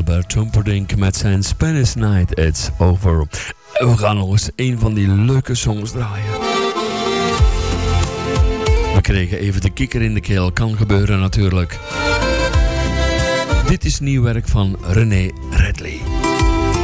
Albert Humperdinck met zijn Spanish Night It's Over. We gaan nog eens een van die leuke songs draaien. We kregen even de kikker in de keel. Kan gebeuren natuurlijk. Dit is nieuw werk van René Redley.